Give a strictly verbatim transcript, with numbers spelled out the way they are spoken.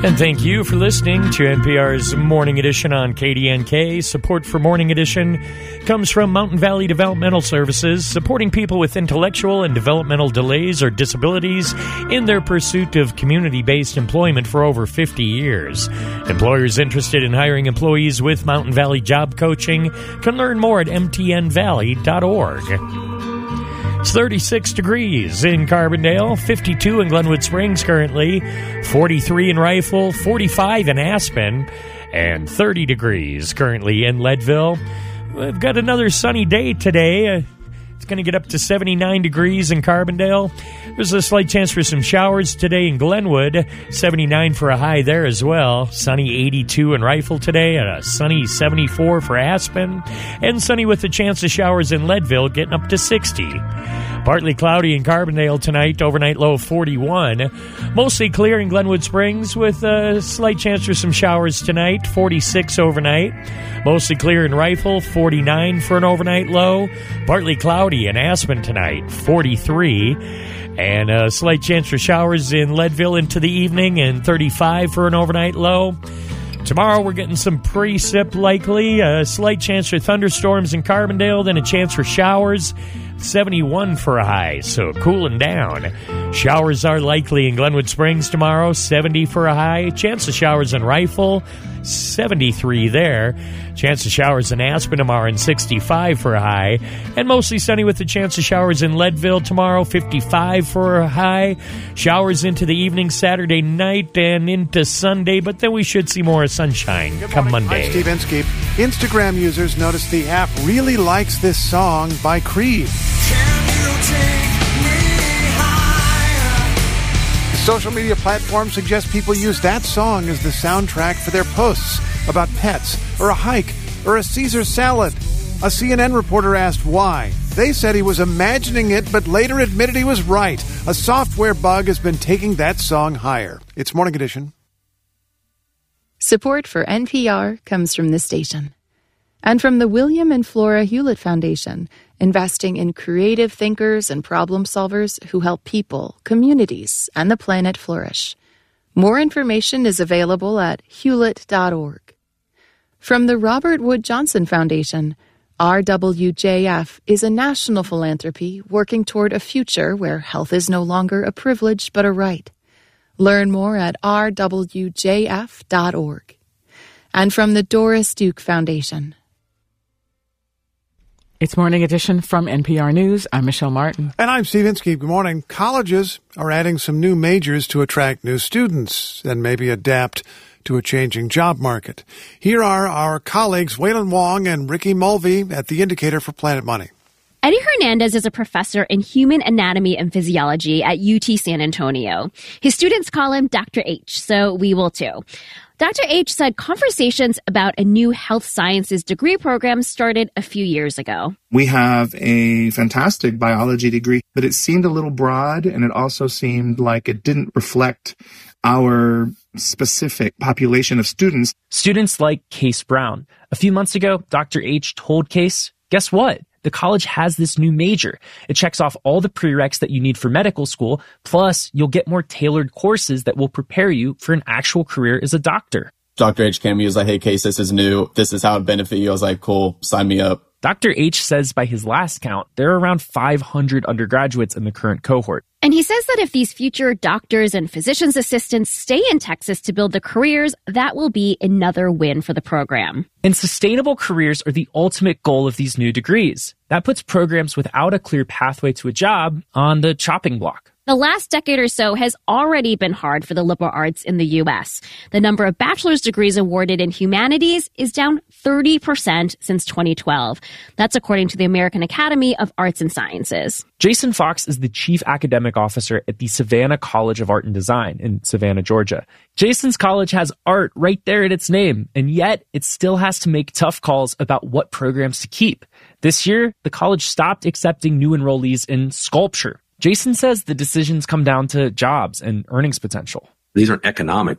And thank you for listening to N P R's Morning Edition on K D N K. Support for Morning Edition comes from Mountain Valley Developmental Services, supporting people with intellectual and developmental delays or disabilities in their pursuit of community-based employment for over fifty years. Employers interested in hiring employees with Mountain Valley Job Coaching can learn more at m t n valley dot org. It's thirty-six degrees in Carbondale, fifty-two in Glenwood Springs currently, forty-three in Rifle, forty-five in Aspen, and thirty degrees currently in Leadville. We've got another sunny day today. Uh, it's going to get up to seventy-nine degrees in Carbondale. There's a slight chance for some showers today in Glenwood, seventy-nine for a high there as well. Sunny eighty-two in Rifle today, and a sunny seventy-four for Aspen, and sunny with a chance of showers in Leadville, getting up to sixty. Partly cloudy in Carbondale tonight, overnight low of forty-one. Mostly clear in Glenwood Springs with a slight chance for some showers tonight, forty-six overnight. Mostly clear in Rifle, forty-nine for an overnight low. Partly cloudy in Aspen tonight, forty-three. And a slight chance for showers in Leadville into the evening, and thirty-five for an overnight low. Tomorrow we're getting some precip likely, a slight chance for thunderstorms in Carbondale, then a chance for showers, seventy-one for a high, so cooling down. Showers are likely in Glenwood Springs tomorrow, seventy for a high. Chance of showers in Rifle, seventy-three there. Chance of showers in Aspen tomorrow, and sixty-five for a high. And mostly sunny with a chance of showers in Leadville tomorrow, fifty-five for a high. Showers into the evening Saturday night and into Sunday, but then we should see more sunshine Good come morning. Monday. I'm Steve Inskeep. Instagram users noticed the app really likes this song by Creed. Social media platforms suggest people use that song as the soundtrack for their posts about pets, or a hike, or a Caesar salad. A C N N reporter asked why. They said he was imagining it, but later admitted he was right. A software bug has been taking that song higher. It's Morning Edition. Support for N P R comes from this station. And from the William and Flora Hewlett Foundation, investing in creative thinkers and problem solvers who help people, communities, and the planet flourish. More information is available at hewlett dot org. From the Robert Wood Johnson Foundation, R W J F is a national philanthropy working toward a future where health is no longer a privilege but a right. Learn more at r w j f dot org. And from the Doris Duke Foundation. It's Morning Edition from N P R News. I'm Michelle Martin. And I'm Steve Inskeep. Good morning. Colleges are adding some new majors to attract new students and maybe adapt to a changing job market. Here are our colleagues Waylon Wong and Ricky Mulvey at The Indicator for Planet Money. Eddie Hernandez is a professor in human anatomy and physiology at U T San Antonio. His students call him Doctor H, so we will too. Doctor H said conversations about a new health sciences degree program started a few years ago. We have a fantastic biology degree, but it seemed a little broad, and it also seemed like it didn't reflect our specific population of students. Students like Case Brown. A few months ago, Doctor H told Case, guess what? The college has this new major. It checks off all the prereqs that you need for medical school, plus you'll get more tailored courses that will prepare you for an actual career as a doctor. Doctor H came, he was like, hey, Case, this is new. This is how it benefit you. I was like, cool, sign me up. Doctor H says by his last count, there are around five hundred undergraduates in the current cohort. And he says that if these future doctors and physician's assistants stay in Texas to build their careers, that will be another win for the program. And sustainable careers are the ultimate goal of these new degrees. That puts programs without a clear pathway to a job on the chopping block. The last decade or so has already been hard for the liberal arts in the U S. The number of bachelor's degrees awarded in humanities is down thirty percent since twenty twelve. That's according to the American Academy of Arts and Sciences. Jason Fox is the chief academic officer at the Savannah College of Art and Design in Savannah, Georgia. Jason's college has art right there in its name, and yet it still has to make tough calls about what programs to keep. This year, the college stopped accepting new enrollees in sculpture. Jason says the decisions come down to jobs and earnings potential. These aren't economic